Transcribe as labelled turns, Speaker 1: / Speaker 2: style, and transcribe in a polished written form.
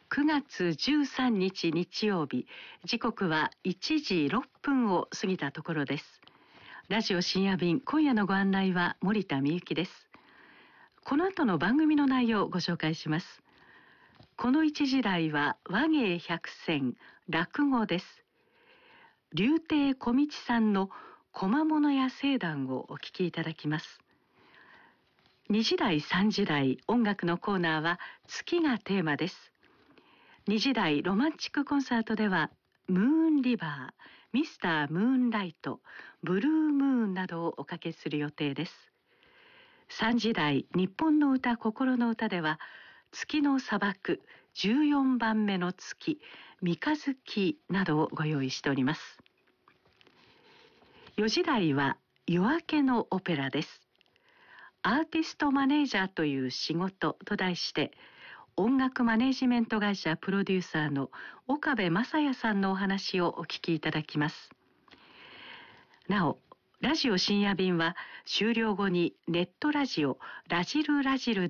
Speaker 1: 9月13日日曜日、時刻は1時6分を過ぎたところです。ラジオ深夜便、今夜のご案内は森田美幸です。この後の番組の内容をご紹介します。この一時代は話芸百選、落語です。柳亭小道さんの小間物屋聖談をお聞きいただきます。2時台3時台、音楽のコーナーは月がテーマです。2時台ロマンチックコンサートではムーンリバー、ミスタームーンライト、ブルームーンなどをおかけする予定です。3時台日本の歌心の歌では月の砂漠、14番目の月、三日月などをご用意しております。4時台は夜明けのオペラです。アーティストマネージャーという仕事と題して音楽マネジメント会社プロデューサーの岡部正也さんのお話をお聞きいただきます。なお、ラジオ深夜便は終了後にネットラジオラジルラジル